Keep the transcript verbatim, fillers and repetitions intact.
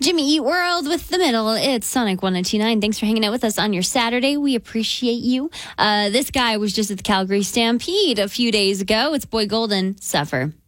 Jimmy Eat World with the middle. It's Sonic one oh two nine. Thanks for hanging out with us on your Saturday. We appreciate you. Uh, this guy was just at the Calgary Stampede a few days ago. It's Boy Golden. Suffer.